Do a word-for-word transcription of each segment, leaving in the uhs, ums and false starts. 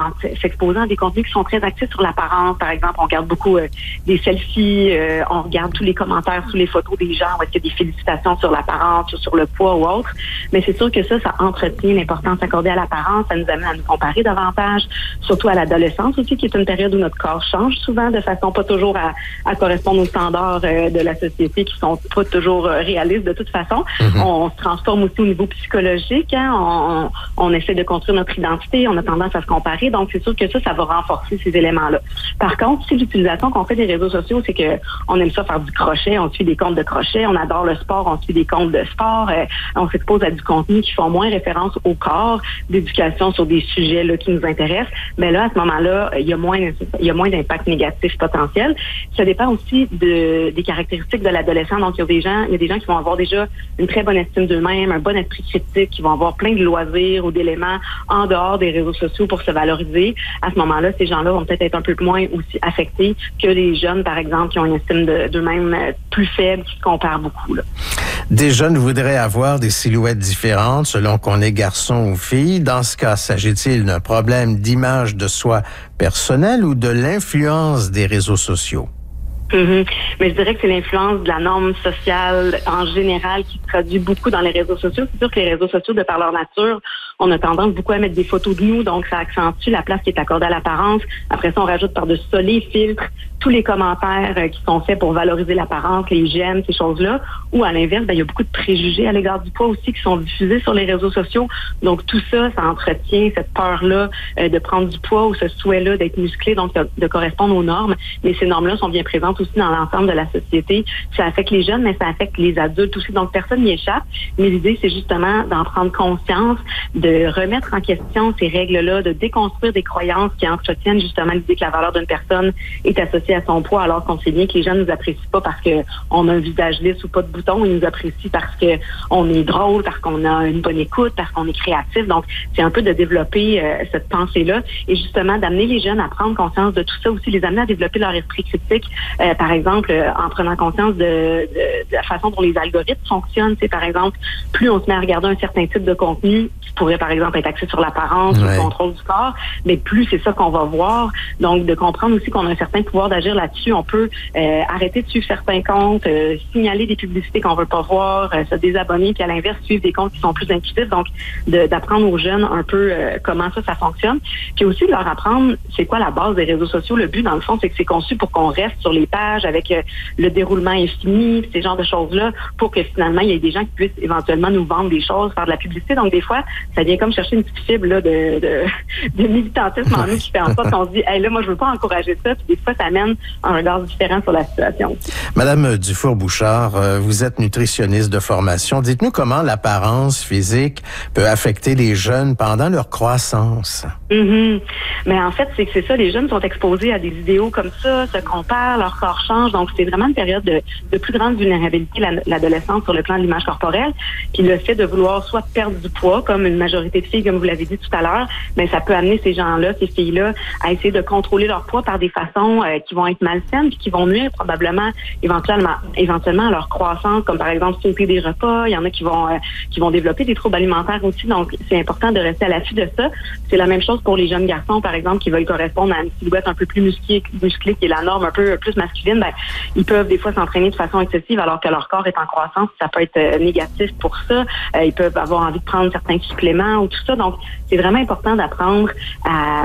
en s'exposant à des contenus qui sont très actifs sur l'apparence. Par exemple, on regarde beaucoup euh, des selfies, euh, on regarde tous les commentaires sous les photos des gens, où est-ce qu'il y a des félicitations sur l'apparence ou sur le poids ou autre. Mais c'est sûr que ça, ça entretient l'importance accordée à l'apparence, ça nous amène à nous comparer davantage, surtout à l'adolescence aussi, qui est une période où notre corps change souvent de façon pas toujours à, à correspondre aux standards euh, de la société qui sont pas toujours euh, réalistes de toute façon. Mm-hmm. On, on se transforme aussi au niveau psychologique, hein? on, on essaie de construire notre identité, on a tendance à se comparer, donc c'est sûr que ça, ça va renforcer ces éléments-là. Par contre, si l'utilisation qu'on fait des réseaux sociaux, c'est que on aime ça faire du crochet, on suit des comptes de crochet, on adore le sport, on suit des comptes de sport, euh, on s'expose à du contenu qui font moins référence au corps, d'éducation sur des sujets là, qui nous intéressent, mais là, à ce moment-là, il y a moins, il y a moins d'impact négatif potentiel. Ça dépend aussi de, des caractéristiques de l'adolescent. Donc, il y a des gens, il y a des gens qui vont avoir déjà une très bonne estime d'eux-mêmes, un bon esprit critique, qui vont avoir plein de loisirs ou d'éléments en dehors des réseaux sociaux pour se valoriser. À ce moment-là, ces gens-là vont peut-être être un peu moins aussi affectés que les jeunes, par exemple, qui ont une estime de, d'eux-mêmes plus faible, qui se comparent beaucoup, là. Des jeunes voudraient avoir des silhouettes différentes selon qu'on est garçon ou fille. Dans ce cas, s'agit-il d'un problème d'image de soi personnelle ou de l'influence des réseaux sociaux? Mm-hmm. Mais je dirais que c'est l'influence de la norme sociale en général qui se traduit beaucoup dans les réseaux sociaux. C'est sûr que les réseaux sociaux, de par leur nature, on a tendance beaucoup à mettre des photos de nous, donc ça accentue la place qui est accordée à l'apparence. Après ça, on rajoute par-dessus ça les filtres, tous les commentaires euh, qui sont faits pour valoriser l'apparence, les j'aime, ces choses-là. Ou à l'inverse, ben, il y a beaucoup de préjugés à l'égard du poids aussi qui sont diffusés sur les réseaux sociaux. Donc tout ça, ça entretient cette peur-là euh, de prendre du poids ou ce souhait-là d'être musclé, donc de, de correspondre aux normes. Mais ces normes-là sont bien présentes aussi dans l'ensemble de la société. Ça affecte les jeunes, mais ça affecte les adultes aussi. Donc personne n'y échappe. Mais l'idée, c'est justement d'en prendre conscience, de remettre en question ces règles-là, de déconstruire des croyances qui entretiennent justement l'idée que la valeur d'une personne est associée à son poids, alors qu'on sait bien que les gens ne nous apprécient pas parce qu'on a un visage lisse ou pas de boutons. Ils nous apprécient parce qu'on est drôle, parce qu'on a une bonne écoute, parce qu'on est créatif. Donc, c'est un peu de développer euh, cette pensée-là et justement d'amener les jeunes à prendre conscience de tout ça, aussi les amener à développer leur esprit critique, euh, par exemple, euh, en prenant conscience de, de, de la façon dont les algorithmes fonctionnent. C'est par exemple, plus on se met à regarder un certain type de contenu qui pourrait, par exemple, être axé sur l'apparence, ouais, le contrôle du corps, mais plus c'est ça qu'on va voir. Donc, de comprendre aussi qu'on a un certain pouvoir d'agir là-dessus. On peut euh, arrêter de suivre certains comptes, euh, signaler des publicités qu'on veut pas voir, euh, se désabonner, puis à l'inverse, suivre des comptes qui sont plus intuitifs. Donc, de, d'apprendre aux jeunes un peu euh, comment ça, ça fonctionne. Puis aussi, de leur apprendre c'est quoi la base des réseaux sociaux. Le but, dans le fond, c'est que c'est conçu pour qu'on reste sur les pages avec euh, le déroulement infini, ces genres de choses-là, pour que finalement, il y ait des gens qui puissent éventuellement nous vendre des choses, faire de la publicité. Donc, des fois, ça vient comme chercher une petite fibre là, de, de, de militantisme en nous qui fait en sorte qu'on se dit, hey, là, moi, je veux pas encourager ça. Puis des fois, ça amène un regard différent sur la situation. Madame Dufour-Bouchard, vous êtes nutritionniste de formation. Dites-nous comment l'apparence physique peut affecter les jeunes pendant leur croissance. Mm-hmm. Mais en fait, c'est que c'est ça, les jeunes sont exposés à des idéaux comme ça, se comparent, leur corps change. Donc, c'est vraiment une période de, de plus grande vulnérabilité, la, l'adolescence, sur le plan de l'image corporelle. Puis le fait de vouloir soit perdre du poids, comme une majorité de filles, comme vous l'avez dit tout à l'heure, mais ça peut amener ces gens-là, ces filles-là, à essayer de contrôler leur poids par des façons euh, qui vont être malsaines puis qui vont nuire probablement éventuellement éventuellement à leur croissance, comme par exemple sauter des repas. Il y en a qui vont euh, qui vont développer des troubles alimentaires aussi. Donc, c'est important de rester à l'affût de ça. C'est la même chose pour les jeunes garçons, par exemple, qui veulent correspondre à une silhouette un peu plus musclée, musclée qui est la norme un peu plus masculine. Ben, ils peuvent des fois s'entraîner de façon excessive alors que leur corps est en croissance. Ça peut être euh, négatif pour ça. Euh, ils peuvent avoir envie de prendre certains suppléments ou tout ça. Donc, c'est vraiment important d'apprendre à,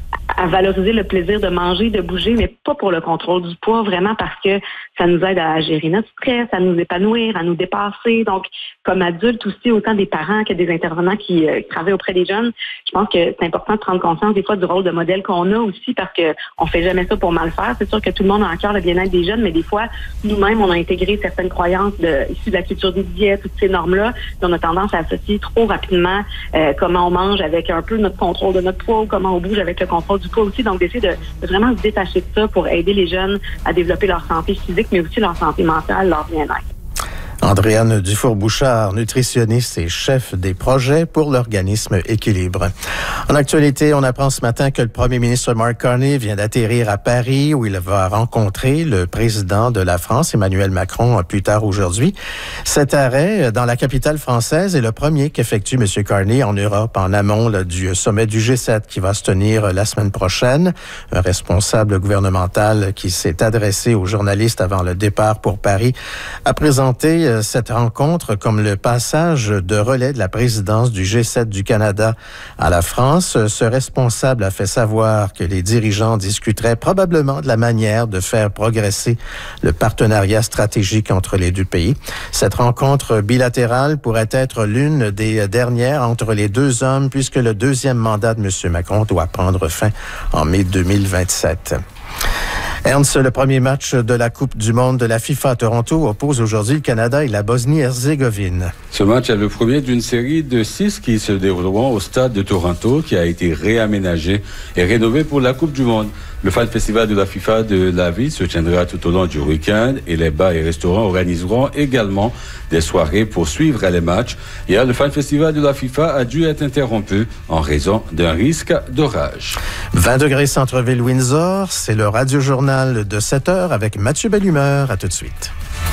à valoriser le plaisir de manger, de bouger, mais pas pour le contrôle du poids, vraiment parce que ça nous aide à gérer notre stress, à nous épanouir, à nous dépasser. Donc, comme adultes aussi, autant des parents que des intervenants qui, euh, qui travaillent auprès des jeunes, je pense que c'est important de prendre conscience des fois du rôle de modèle qu'on a aussi parce que on fait jamais ça pour mal faire. C'est sûr que tout le monde a en cœur le bien-être des jeunes, mais des fois, nous-mêmes, on a intégré certaines croyances de, issues de la culture des diètes, toutes ces normes-là, puis on a tendance à associer trop rapidement euh, comment on mange avec un peu notre contrôle de notre poids ou comment on bouge avec le contrôle du poids aussi. Donc, d'essayer de, de vraiment se détacher de ça pour aider les jeunes à développer leur santé physique, mais aussi leur santé mentale, leur bien-être. Andréane Dufour-Bouchard, nutritionniste et chef des projets pour l'organisme Équilibre. En actualité, on apprend ce matin que le premier ministre Mark Carney vient d'atterrir à Paris où il va rencontrer le président de la France, Emmanuel Macron, plus tard aujourd'hui. Cet arrêt dans la capitale française est le premier qu'effectue M. Carney en Europe en amont là, du sommet du G sept qui va se tenir la semaine prochaine. Un responsable gouvernemental qui s'est adressé aux journalistes avant le départ pour Paris a présenté cette rencontre comme le passage de relais de la présidence du G sept du Canada à la France. Ce responsable a fait savoir que les dirigeants discuteraient probablement de la manière de faire progresser le partenariat stratégique entre les deux pays. Cette rencontre bilatérale pourrait être l'une des dernières entre les deux hommes puisque le deuxième mandat de M. Macron doit prendre fin en mai deux mille vingt-sept. Ernst, le premier match de la Coupe du monde de la FIFA à Toronto oppose aujourd'hui le Canada et la Bosnie-Herzégovine. Ce match est le premier d'une série de six qui se dérouleront au stade de Toronto, qui a été réaménagé et rénové pour la Coupe du monde. Le Fan Festival de la FIFA de la ville se tiendra tout au long du week-end et les bars et restaurants organiseront également des soirées pour suivre les matchs. Hier, le Fan Festival de la FIFA a dû être interrompu en raison d'un risque d'orage. vingt degrés centre-ville Windsor, c'est le radio-journal de sept heures avec Mathieu Bellumeur. À tout de suite.